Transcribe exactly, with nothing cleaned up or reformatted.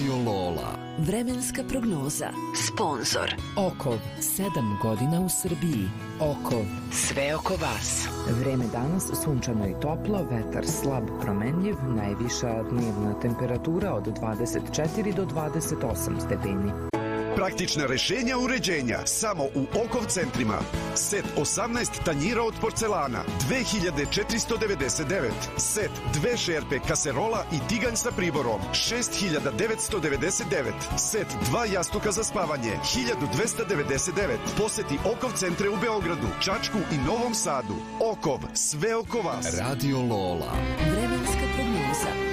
Radio Lola. Vremenska prognoza. Sponzor. Okov, sedam godina u Srbiji. Okov, sve oko vas. Vreme danas sunčano i toplo, vetar slab promenljiv, najviša dnevna temperatura od dvadeset četiri do dvadeset osam stepeni. Praktična rešenja uređenja samo u Okov centrima. Set osamnaest tanjira od porcelana dve hiljade četiristo devedeset devet. Set dve šerpe kaserola i tiganj sa priborom šest hiljada devetsto devedeset devet. Set dva jastuka za spavanje hiljadu dvesta devedeset devet. Poseti Okov centre u Beogradu, Čačku i Novom Sadu. Okov, sve oko vas. Radio Lola. Vremenska prognoza.